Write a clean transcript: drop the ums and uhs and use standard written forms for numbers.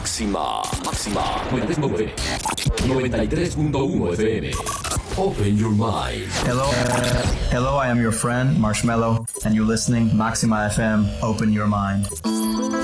Máxima 93.1 FM. Open your mind. Hello, I am your friend Marshmello, and you're listening Maxima FM. Open your mind.